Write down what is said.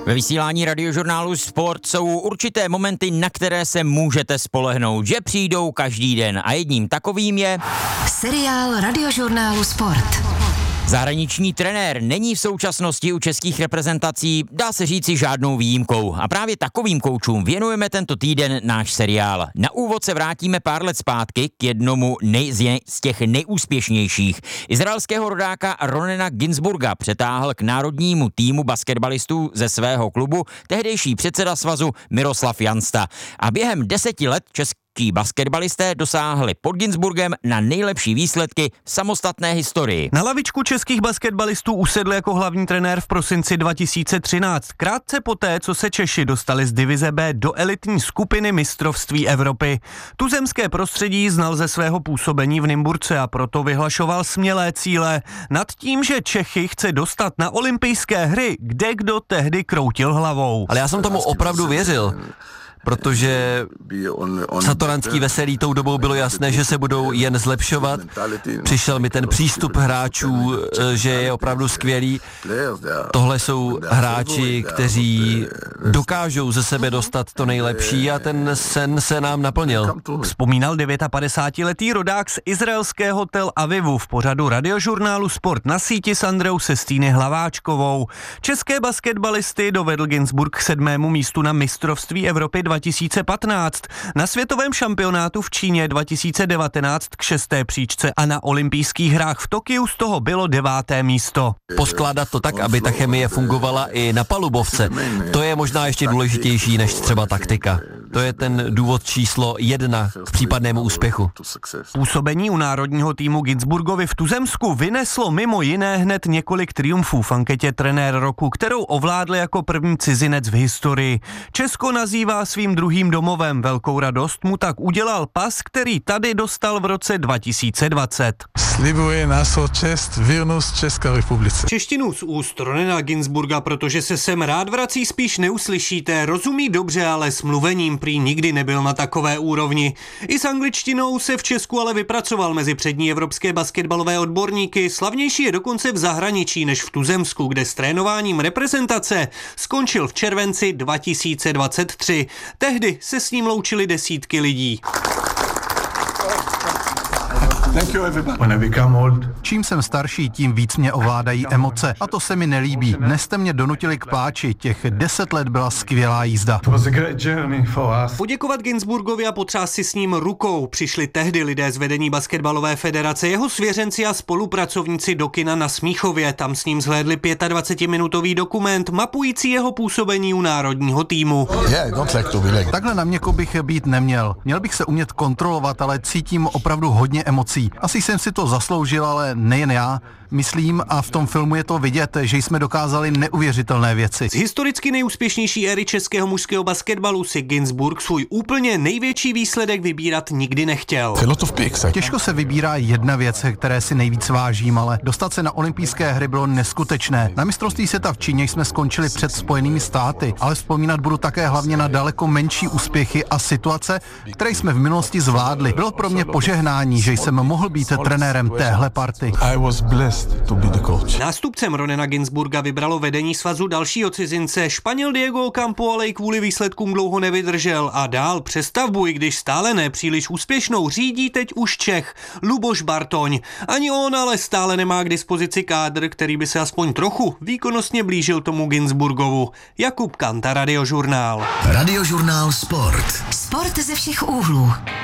Ve vysílání Radiožurnálu Sport jsou určité momenty, na které se můžete spolehnout, že přijdou každý den a jedním takovým je seriál Radiožurnálu Sport. Zahraniční trenér není v současnosti u českých reprezentací, dá se říci, žádnou výjimkou. A právě takovým koučům věnujeme tento týden náš seriál. Na úvod se vrátíme pár let zpátky k jednomu z těch nejúspěšnějších. Izraelského rodáka Ronena Ginzburga přetáhl k národnímu týmu basketbalistů ze svého klubu tehdejší předseda svazu Miroslav Jansta. A během 10 let český basketbalisté dosáhli pod Ginzburgem na nejlepší výsledky v samostatné historii. Na lavičku českých basketbalistů usedl jako hlavní trenér v prosinci 2013, krátce poté, co se Češi dostali z divize B do elitní skupiny mistrovství Evropy. Tuzemské prostředí znal ze svého působení v Nymburce a proto vyhlašoval smělé cíle. Nad tím, že Čechy chce dostat na olympijské hry, kde kdo tehdy kroutil hlavou. Ale já jsem tomu opravdu věřil. Protože satoranský veselí tou dobou bylo jasné, že se budou jen zlepšovat. Přišel mi ten přístup hráčů, že je opravdu skvělý. Tohle jsou hráči, kteří dokážou ze sebe dostat to nejlepší a ten sen se nám naplnil. Vzpomínal 59letý rodák z izraelského Tel Avivu v pořadu Radiožurnálu Sport na síti s Andreou Sestýny Hlaváčkovou. České basketbalisty dovedl Ginzburg k 7. místu na mistrovství Evropy 2015, na světovém šampionátu v Číně 2019 k 6. příčce a na olympijských hrách v Tokiu z toho bylo 9. místo. Poskládat to tak, aby ta chemie fungovala i na palubovce, to je možná ještě důležitější než třeba taktika. To je ten důvod číslo 1 k případnému úspěchu. Působení u národního týmu Ginzburgovi v tuzemsku vyneslo mimo jiné hned několik triumfů v anketě Trenér roku, kterou ovládl jako první cizinec v historii. Česko nazývá svým druhým domovem. Velkou radost mu tak udělal pas, který tady dostal v roce 2020. Slibuje nás čest, věrnost České republice. Češtinu z úst Ronena Ginzburga, protože se sem rád vrací, spíš neuslyšíte. Rozumí dobře, ale s mluvením prý nikdy nebyl na takové úrovni. I s angličtinou se v Česku ale vypracoval mezi přední evropské basketbalové odborníky. Slavnější je dokonce v zahraničí než v tuzemsku, kde s trénováním reprezentace skončil v červenci 2023. Tehdy se s ním loučily desítky lidí. Čím jsem starší, tím víc mě ovládají emoce a to se mi nelíbí. Dnes jste mě donutili k pláči, těch 10 let byla skvělá jízda. Poděkovat Ginzburgovi a potřást si s ním rukou přišli tehdy lidé z vedení basketbalové federace, jeho svěřenci a spolupracovníci do kina na Smíchově. Tam s ním zhlédli 25minutový dokument mapující jeho působení u národního týmu. Takhle na měko bych být neměl. Měl bych se umět kontrolovat, ale cítím opravdu hodně emocí. Asi jsem si to zasloužil, ale nejen já. Myslím, a v tom filmu je to vidět, že jsme dokázali neuvěřitelné věci. Z historicky nejúspěšnější éry českého mužského basketbalu si Ginzburg svůj úplně největší výsledek vybírat nikdy nechtěl. Těžko se vybírá jedna věc, které si nejvíc vážím, ale dostat se na olympijské hry bylo neskutečné. Na mistrovství světa v Číně jsme skončili před Spojenými státy, ale vzpomínat budu také hlavně na daleko menší úspěchy a situace, které jsme v minulosti zvládli. Bylo pro mě požehnání, že jsem mohl být trenérem téhle party. Nástupcem Ronena Ginzburga vybralo vedení svazu dalšího cizince. Španěl Diego Ocampo ale i kvůli výsledkům dlouho nevydržel a dál přestavbu, i když stále ne příliš úspěšnou, řídí teď už Čech Luboš Bartoň. Ani on ale stále nemá k dispozici kádr, který by se aspoň trochu výkonnostně blížil tomu Ginzburgovu. Jakub Kanta, Radiožurnál. Radiožurnál Sport. Sport ze všech úhlů.